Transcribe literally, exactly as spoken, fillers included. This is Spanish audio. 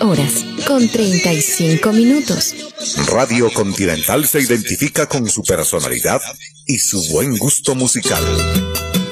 horas con treinta y cinco minutos. Radio Continental se identifica con su personalidad y su buen gusto musical.